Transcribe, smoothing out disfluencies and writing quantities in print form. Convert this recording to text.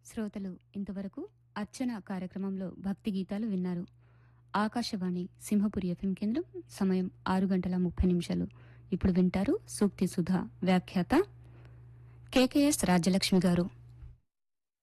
శ్రోతలు ఇంతవరకు అర్చన కార్యక్రమంలో భక్తి గీతాలు విన్నారు. ఆకాశవాణి సింహపురి ఎఫ్ఎం కేంద్రం. సమయం 6:30. ఇప్పుడు వింటారు సూక్తి సుధా. వ్యాఖ్యాత KKS రాజ్యలక్ష్మి గారు.